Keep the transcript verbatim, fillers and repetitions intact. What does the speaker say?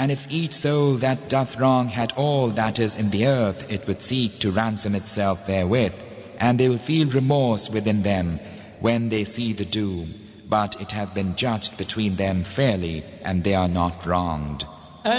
And if each soul that doth wrong had all that is in the earth, it would seek to ransom itself therewith, and they will feel remorse within them when they see the doom. But it hath been judged between them fairly, and they are not wronged.